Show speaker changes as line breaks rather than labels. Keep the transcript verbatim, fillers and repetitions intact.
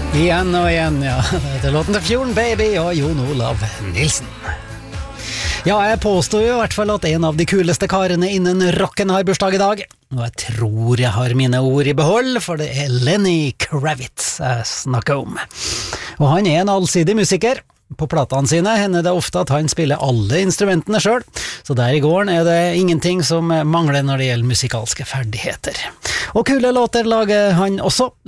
Igjen og igjen, ja. Det er låten til Fjorden Baby og Jon Olav Nilsen. Ja, jeg påstår jo i hvert fall at en av de kuleste karene innen rocken har bursdag i dag. Og jeg tror jeg har mine ord i behold, for det er Lenny Kravitz jeg snakker om. Og han er en allsidig musiker. På platene sine hender det ofte at han spiller alle instrumentene selv, så der i gården er det ingenting som mangler når det gjelder musikalske ferdigheter. Og kule låter lager han også,